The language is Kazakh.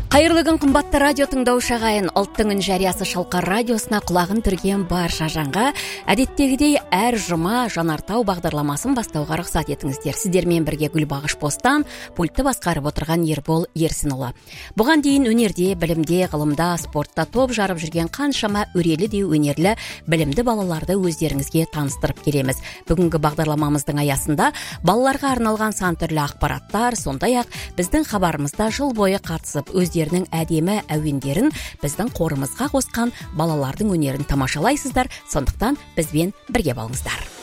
Кайырлы күн кымбатты радио тыңдаушы агайын. Улуттун үн жарыясы Шалкар радиосуна кулагын түрген барша жанга адеттегидей әр жума Жанартау багдарламасын бастауга уруксат этиңиздер. Сиздер менен бирге Гүлбагыш Постан пультты баскарып отурган Ербол Ерсин уулу. Буган дейин өнерде, билимде, кылымда, спортта топ жарып жүрген канчама өрелі де өнерлі билимди балаларды өздеріңізге таныстырып келемиз. Бүгүнкү багдарламамыздын аясында балаларга арналган сан түрлүү акпараттар, сондай-ак биздин кабарыбызда жыл бою катышып өздерінің әдемі әуендерін біздің қорымызға қосқан балалардың өнерін тамашалайсыздар. Сондықтан бізбен бірге болыңыздар.